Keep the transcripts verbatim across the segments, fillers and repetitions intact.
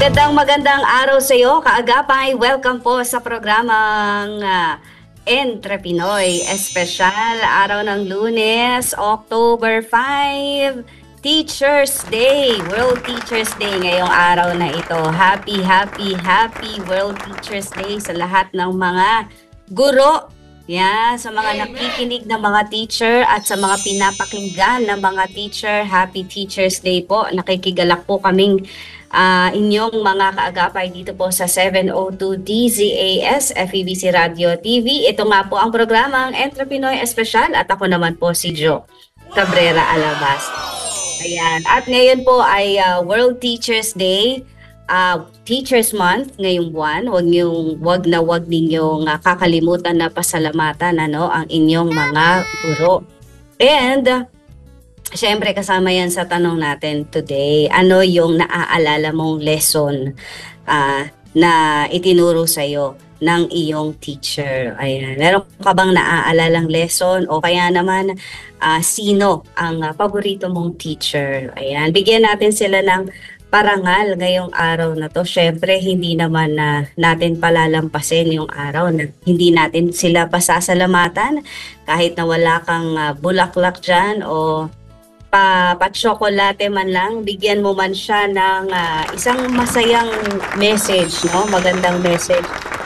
Magandang magandang araw sa iyo, kaagapay. Welcome po sa programang uh, Entre Pinoy Espesyal, araw ng Lunes, October fifth, Teachers Day, World Teachers Day ngayong araw na ito. Happy, happy, happy World Teachers Day sa lahat ng mga guro. Yeah, sa mga nakikinig ng mga teacher at sa mga pinapakinggan ng mga teacher, Happy Teachers Day po. Nakikigalak po kaming uh, inyong mga kaagapay dito po sa seven oh two D Z A S F E B C Radio T V. Ito nga po ang programang Entre Pinoy Espesyal at ako naman po si Jo Cabrera Alabas. Ayan. At ngayon po ay uh, World Teachers Day. Uh, Teachers Month ngayong buwan, wag niyong wag na wag ninyong uh, kakalimutan na pasalamatan ano ang inyong mga guro. And uh, syempre kasama yan sa tanong natin today. Ano yung naaalala mong lesson uh, na itinuro sa iyo ng iyong teacher? Ayan. Meron ka bang naaalalang lesson o kaya naman uh, sino ang uh, paborito mong teacher? Ayan. Bigyan natin sila ng parangal ngayong araw na to. Syempre, hindi naman na uh, natin palalampasin yung araw na hindi natin sila pasasalamatan kahit na wala kang uh, bulaklak dyan o pa, pa-chocolate man lang, bigyan mo man siya ng uh, isang masayang message, no? Magandang message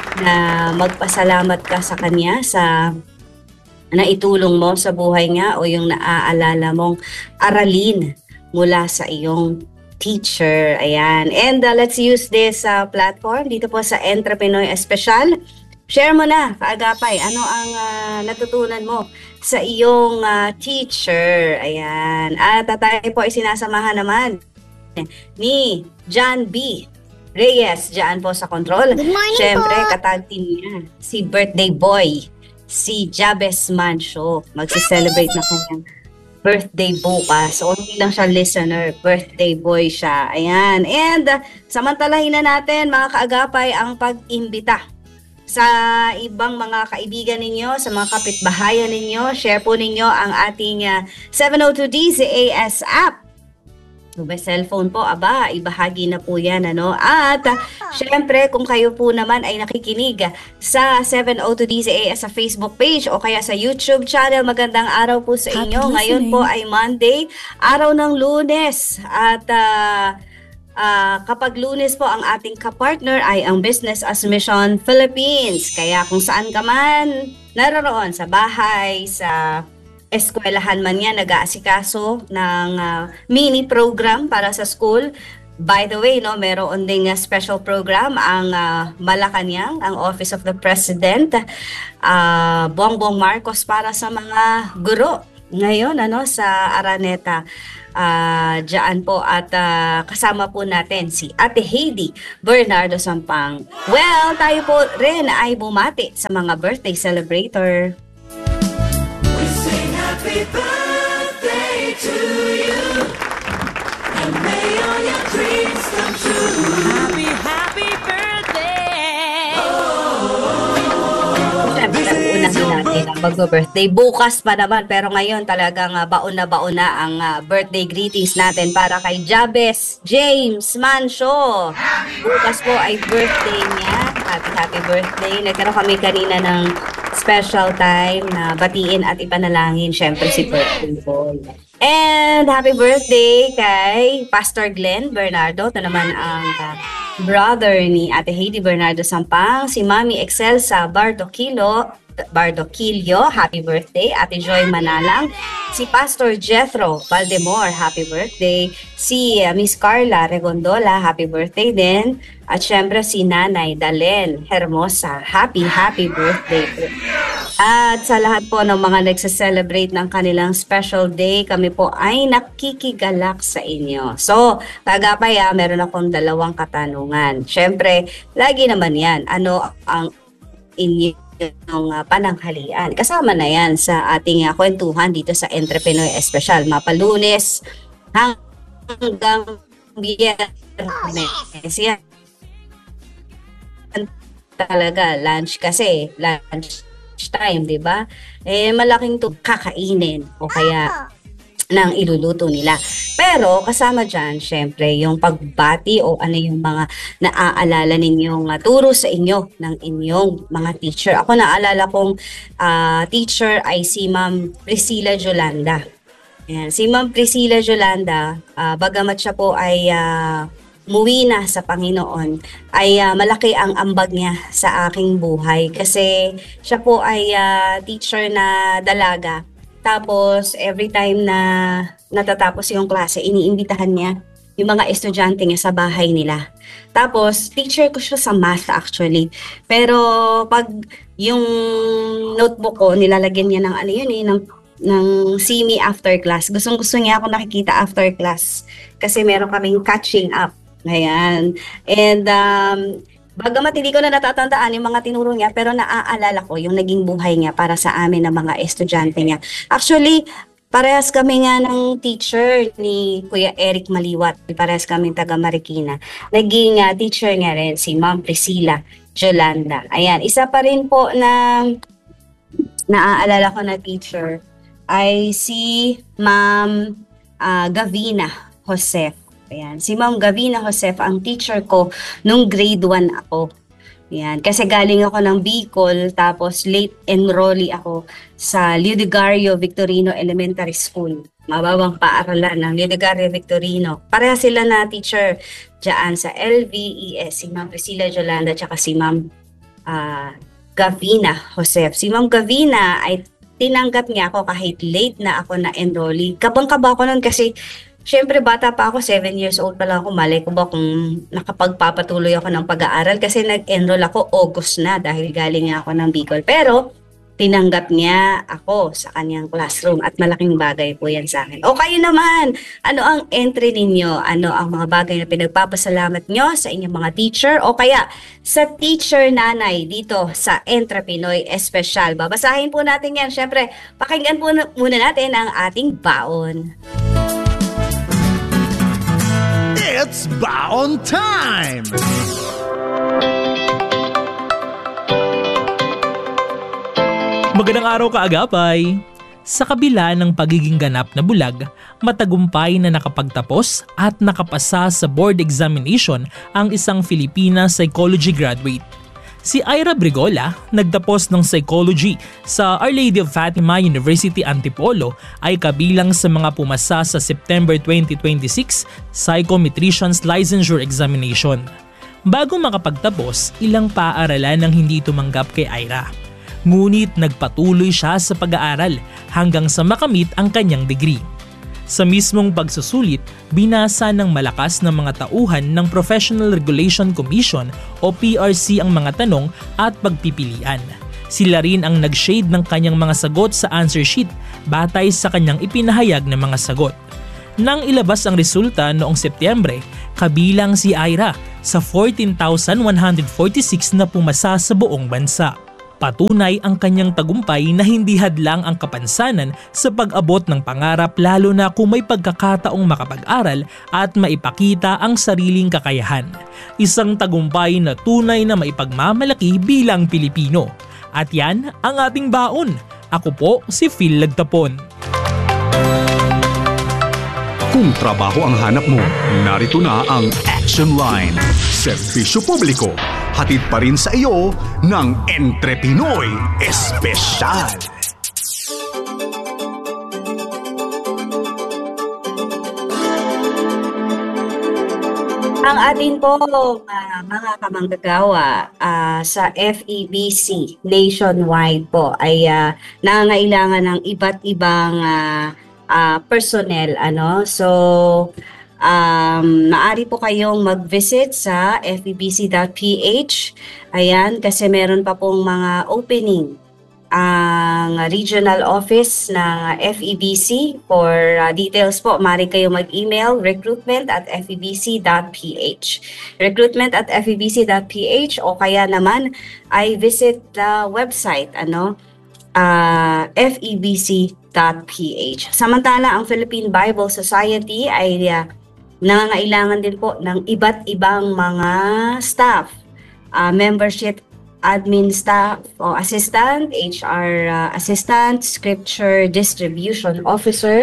na magpasalamat ka sa kanya sa naitulong mo sa buhay nga o yung naaalala mong aralin mula sa iyong teacher. Ayan. And uh, let's use this uh, platform dito po sa Entre Pinoy Espesyal. Share mo na, kaagapay, ano ang uh, natutunan mo sa iyong uh, teacher. Ayan. At uh, tayo po ay sinasamahan naman ni John B. Reyes, dyan po sa control. Good morning. Siyempre, po. katag team niya, si birthday boy, si Jabez Mancho. Magsi-celebrate na kanyang birthday bukas. So, hindi lang siya listener. Birthday boy siya. Ayan. And uh, samantalahin na natin, mga kaagapay, ang pag-imbita sa ibang mga kaibigan ninyo, sa mga kapitbahayan ninyo. Share po ninyo ang ating uh, seven oh two D Z A S app. So, may cellphone po, aba, ibahagi na po yan, ano? At, uh, syempre, kung kayo po naman ay nakikinig sa seven oh two D Z A S sa Facebook page o kaya sa YouTube channel, magandang araw po sa inyo. Ngayon po ay Monday, araw ng Lunes. At, uh, uh, kapag Lunes po, ang ating kapartner ay ang Business as Mission Philippines. Kaya kung saan ka man naroon, sa bahay, sa eskwelahan man yan, nag-aasikaso ng uh, mini program para sa school. By the way, no, meron ding uh, special program ang uh, Malacanang, ang Office of the President, uh, Bongbong Marcos para sa mga guro ngayon ano sa Araneta. Uh, diyan po at uh, kasama po natin si Ate Heidi Bernardo Sampang. Well, tayo po rin ay bumati sa mga birthday celebrator. Happy birthday to you, and may all your dreams come true. Happy, happy birthday. Siyempre, unahin natin ang mag-birthday. Bukas pa naman, pero ngayon talagang uh, baon na baon na ang uh, birthday greetings natin para kay Jabez James Mancho. Bukas po ay birthday niya. Happy, happy birthday. Nagkaroon kami kanina ng special time na batiin at ipanalangin syempre si birthday boy. And happy birthday kay Pastor Glenn Bernardo. Ito naman ang uh, brother ni Ate Heidi Bernardo Sampang, si Mami Excelsa Bardoquillo, Bardoquillo, happy birthday. Ate Joy Manalang, si Pastor Jethro Valdemor, happy birthday. Si uh, Miss Carla Regondola, happy birthday din. At syempre si Nanay Dalen Hermosa, happy, happy birthday. At sa lahat po ng mga nagsa-celebrate ng kanilang special day, kami po ay nakikigalak sa inyo. So, kagapay ah, meron akong dalawang katanungan. Syempre, lagi naman yan, ano ang inyong uh, pananghalian? Kasama na yan sa ating uh, kwentuhan dito sa Entre Pinoy Espesyal. Mapalunes hanggang Biyernes. Yan talaga, lunch kasi, lunch time, di ba? Eh, malaking to kakainin o kaya ng iluluto nila. Pero kasama dyan, syempre, yung pagbati o ano yung mga naaalala ninyong uh, turo sa inyo ng inyong mga teacher. Ako naalala kong uh, teacher ay si Ma'am Priscilla Yolanda. Ayan. Si Ma'am Priscilla Yolanda, uh, bagamat siya po ay uh, muwi na sa Panginoon, ay uh, malaki ang ambag niya sa aking buhay. Kasi siya po ay uh, teacher na dalaga. Tapos, every time na natatapos yung klase, iniimbitahan niya yung mga estudyante niya sa bahay nila. Tapos, teacher ko siya sa math actually. Pero, pag yung notebook ko, nilalagyan niya ng ano yun eh, ng, ng see me after class. Gustong gusto niya ako nakikita after class. Kasi meron kaming catching up. Ayan. And, um, bagamat hindi ko na natatandaan yung mga tinuro niya, pero naaalala ko yung naging buhay niya para sa amin ng mga estudyante niya. Actually, parehas kami nga ng teacher ni Kuya Eric Maliwat. Parehas kami taga Marikina. Naging uh, teacher niya rin si Ma'am Priscilla Yolanda. Ayan, isa pa rin po na naaalala ko na teacher ay si Ma'am uh, Gavina Josef. Ayan. Si Ma'am Gavina Josef ang teacher ko nung grade one ako. Ayan. Kasi galing ako ng Bicol, tapos late enrollee ako sa Ludigario Victorino Elementary School. Mababang paaralan ng Ludigario Victorino. Pareha sila na teacher dyan sa L V E S, si Ma'am Priscilla Yolanda at si Ma'am uh, Gavina Josef. Si Ma'am Gavina ay tinanggap niya ako kahit late na ako na enrollee. Kabang-kaba ko nun kasi siyempre, bata pa ako, seven years old pa lang ako. Malay ko ba kung nakapagpapatuloy ako ng pag-aaral kasi nag-enroll ako August na dahil galing nga ako ng Bicol. Pero, tinanggap niya ako sa kanyang classroom at malaking bagay po yan sa akin. O kayo naman, ano ang entry ninyo? Ano ang mga bagay na pinagpapasalamat nyo sa inyong mga teacher o kaya sa teacher nanay dito sa Entre Pinoy Espesyal? Babasahin po natin yan. Siyempre, pakinggan po muna natin ang ating baon. It's baon time! Magandang araw kaagapay! Sa kabila ng pagiging ganap na bulag, matagumpay na nakapagtapos at nakapasa sa board examination ang isang Filipina psychology graduate. Si Ira Brigola, nagtapos ng psychology sa Our Lady of Fatima University Antipolo, ay kabilang sa mga pumasa sa September twenty twenty-six Psychometrician's Licensure Examination. Bago makapagtapos, ilang paaralan ang hindi tumanggap kay Ira. Ngunit nagpatuloy siya sa pag-aaral hanggang sa makamit ang kanyang degree. Sa mismong pagsusulit, binasa ng malakas ng mga tauhan ng Professional Regulation Commission o P R C ang mga tanong at pagpipilian. Sila rin ang nag-shade ng kanyang mga sagot sa answer sheet batay sa kanyang ipinahayag na mga sagot. Nang ilabas ang resulta noong Setyembre, kabilang si Ira sa fourteen thousand one hundred forty-six na pumasa sa buong bansa. Patunay ang kanyang tagumpay na hindi hadlang ang kapansanan sa pag-abot ng pangarap lalo na kung may pagkakataong makapag-aral at maipakita ang sariling kakayahan. Isang tagumpay na tunay na maipagmamalaki bilang Pilipino. At yan ang ating baon. Ako po si Phil Lagtapon. Kung trabaho ang hanap mo, narito na ang Action Line. Serbisyo publiko, hatid pa rin sa iyo ng Entre Pinoy Espesyal. Ang atin po uh, mga kamanggagawa uh, sa F E B C nationwide po ay uh, nangangailangan ng iba't ibang uh, uh, personnel, ano. So um maaari po kayong mag-visit sa f e b c dot p h. Ayan, kasi meron pa pong mga opening ang regional office ng F E B C. For uh, details po, maaari kayo mag-email recruitment at f e b c dot p h. Recruitment at f e b c dot p h o kaya naman ay visit the website, ano, uh, f e b c dot p h. Samantala, ang Philippine Bible Society ay uh, nangangailangan din po ng iba't ibang mga staff, uh, membership admin staff o assistant, H R uh, assistant, scripture distribution officer,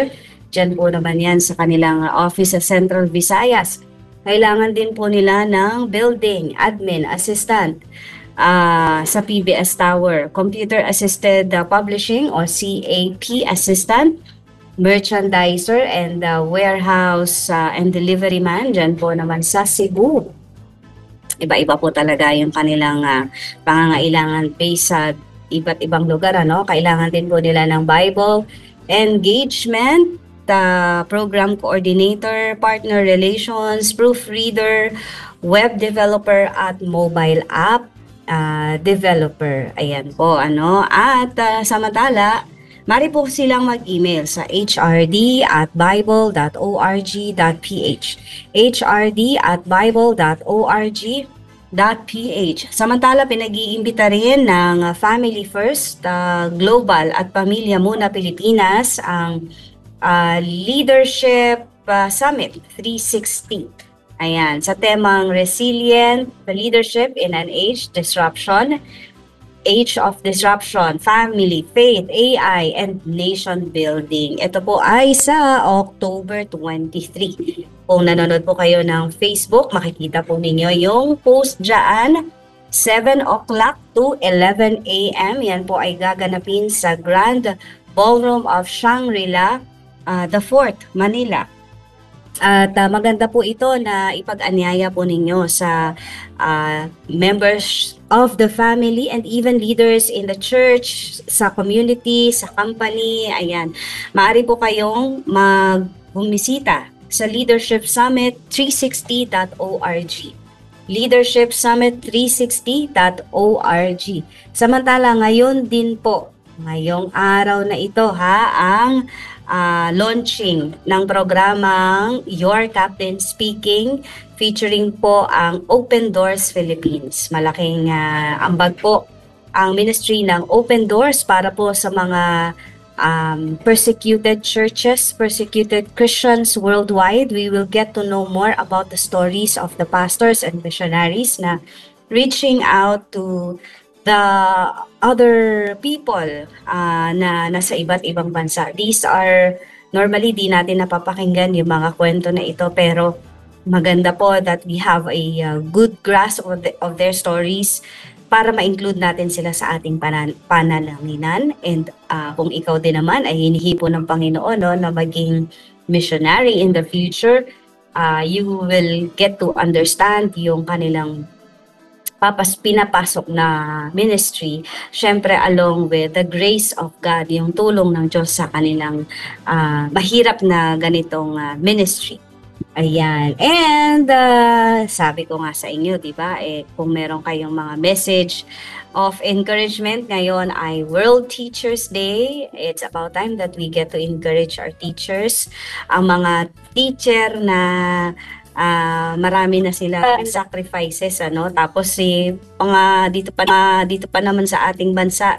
Diyan po naman yan sa kanilang office sa Central Visayas. Kailangan din po nila ng building, admin, assistant ah, sa P B S Tower, Computer Assisted ah, Publishing o C A P assistant, merchandiser and uh, warehouse uh, and delivery man dyan po naman sa Cebu. Iba-iba po talaga yung kanilang uh, pangangailangan based sa iba't ibang lugar. Ano? Kailangan din po nila ng Bible engagement, uh, program coordinator, partner relations, proofreader, web developer at mobile app uh, developer. Ayan po. Ano? At uh, samantala, mari po silang mag-email sa h r d at bible dot org dot p h. h r d at bible dot org dot p h. Samantala, pinag-iimbita rin ng Family First uh, Global at Pamilya Muna Pilipinas ang uh, Leadership uh, Summit three sixty. Ayan, sa temang Resilient Leadership in an Age Disruption, Age of Disruption, Family, Faith, A I, and Nation Building. Ito po ay sa October twenty-three. Kung nanonood po kayo ng Facebook, makikita po ninyo yung post dyan. seven o'clock to eleven a m Yan po ay gaganapin sa Grand Ballroom of Shangri-La, uh, the Fourth, Manila. At uh, maganda po ito na ipag-anyaya po ninyo sa uh, members of the family and even leaders in the church, sa community, sa company. Ayan. Maaari po kayong mag-bumisita sa leadership summit three sixty dot org. leadership summit three sixty dot org. Samantala, ngayon din po, ngayong araw na ito ha, ang Uh, launching ng programang Your Captain Speaking, featuring po ang Open Doors Philippines. Malaking uh, ambag po ang ministry ng Open Doors para po sa mga um, persecuted churches, persecuted Christians worldwide. We will get to know more about the stories of the pastors and missionaries na reaching out to the other people uh, na nasa iba't ibang bansa. These are, normally di natin napapakinggan yung mga kwento na ito, pero maganda po that we have a uh, good grasp of, the, of their stories para ma-include natin sila sa ating panan pananalinan. And uh, kung ikaw din naman ay hinihipo ng Panginoon no, na maging missionary in the future, uh, you will get to understand yung kanilang papas pinapasok na ministry, syempre along with the grace of God, yung tulong ng Diyos sa kanilang uh, mahirap na ganitong uh, ministry. Ayan. And uh, sabi ko nga sa inyo, di ba, eh, kung meron kayong mga message of encouragement, ngayon ay World Teachers Day. It's about time that we get to encourage our teachers. Ang mga teacher na Uh, marami na sila sacrifices, ano, tapos si eh, mga dito pa na dito pa naman sa ating bansa